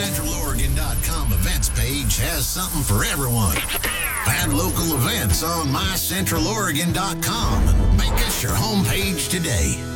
MyCentralOregon.com events page has something for everyone. Find local events on MyCentralOregon.com and make us your homepage today.